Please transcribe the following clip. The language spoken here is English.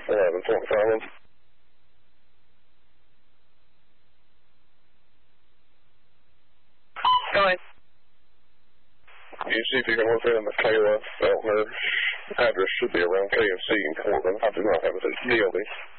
11.5. Go ahead. You see if you can locate the Kayla Feltner address should be around KFC in Portland. I do not have it as DLB.